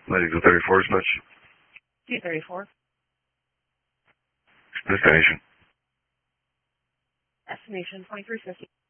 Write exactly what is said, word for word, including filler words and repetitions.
Lady two thirty-four, Smith. two thirty-four. Destination. Estimation twenty-three fifty.